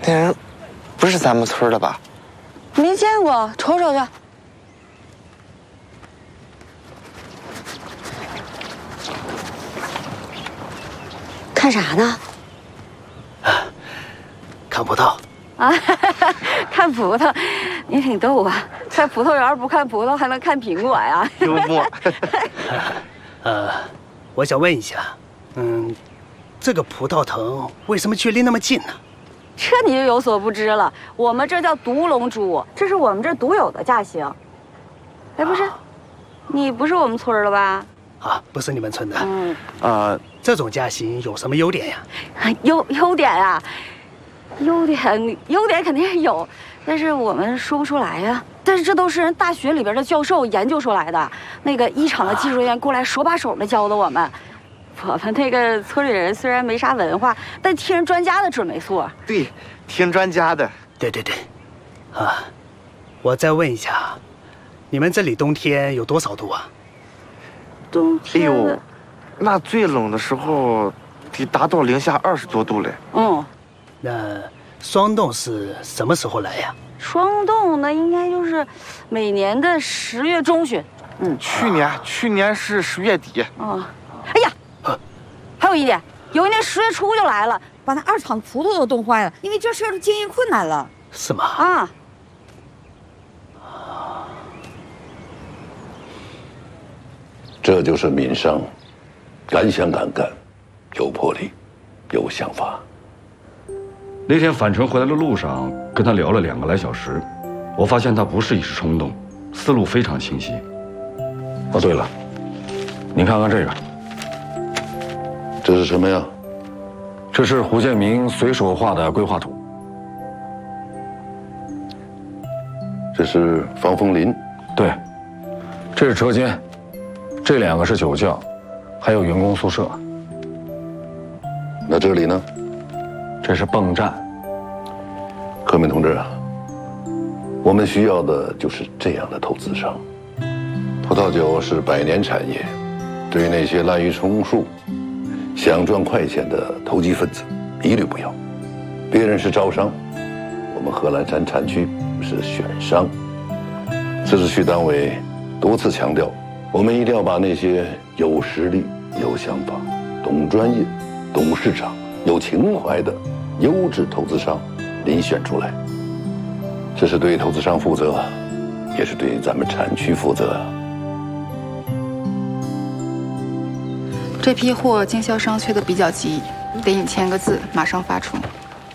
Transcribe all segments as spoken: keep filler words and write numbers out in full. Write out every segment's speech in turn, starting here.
那人不是咱们村的吧？ 没见过，瞅瞅去。看啥呢？ 啊，看葡萄。 啊，看葡萄，你挺逗啊！在葡萄园不看葡萄，还能看苹果呀？ 幽默。 呃，我想问一下，嗯，这个葡萄藤为什么距离那么近呢？ 这你就有所不知了。我们这叫独龙株，这是我们这独有的架型。哎，不是，啊、你不是我们村的吧？ 啊，不是你们村的。 嗯。 呃，这种架型有什么优点呀？ 优优点啊，优点优点肯定是有，但是我们说不出来呀。但是这都是人大学里边的教授研究出来的，那个一厂的技术人员过来手把手的教的我们。我们那个村里人虽然没啥文化，但听人专家的准没错。 对，听专家的。 对对对，啊，我再问一下，你们这里冬天有多少度啊？ 冬天。哎呦， 那最冷的时候得达到零下二十多度嘞。 嗯， 那霜冻是什么时候来呀？ 霜冻那应该就是每年的十月中旬。 嗯，去年去年是十月底。 哦，哎呀。还有一点，有一年十月初就来了，把那二厂葡萄都冻坏了，因为这事儿都经营困难了。 是吗？ 啊。 这就是民商，敢想敢干，有魄力，有想法。 那天返程回来的路上，跟他聊了两个来小时，我发现他不是一时冲动，思路非常清晰。哦，对了，您看看这个。 这是什么呀？ 这是胡建明随手画的规划图。 这是防风林。 对，这是车间，这两个是酒窖，还有员工宿舍。 那这里呢？ 这是泵站。 柯明同志啊，我们需要的就是这样的投资商。葡萄酒是百年产业，对于那些滥竽充数、想赚快钱的投机分子，一律不要。别人是招商，我们贺兰山产区是选商。自治区党委多次强调，我们一定要把那些有实力、有想法、懂专业、懂市场、有情怀的优质投资商遴选出来。这是对投资商负责，也是对咱们产区负责。 这批货经销商缺的比较急，得你签个字，马上发出。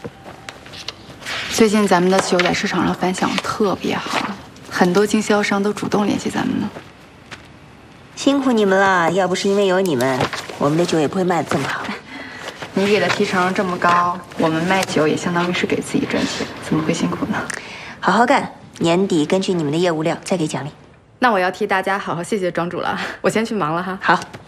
最近咱们的酒在市场上反响特别好，很多经销商都主动联系咱们呢。 辛苦你们了，要不是因为有你们，我们的酒也不会卖得这么好。 你给的提成这么高，我们卖酒也相当于是给自己赚钱，怎么会辛苦呢？ 好好干，年底根据你们的业务量再给奖励。 那我要替大家好好谢谢庄主了，我先去忙了哈。 好。